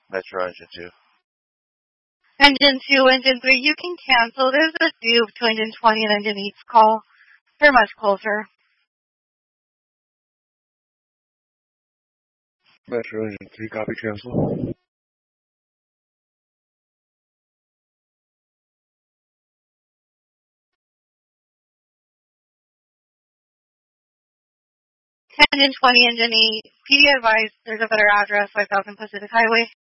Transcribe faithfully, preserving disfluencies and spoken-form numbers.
Metro Engine two. Engine two, Engine three, you can cancel. There's a few to Engine twenty and Engine eight's call. They're much closer. Metro Engine three, copy cancel. Engine twenty, Engine eight, P D advised there's a better address, five thousand Pacific Highway.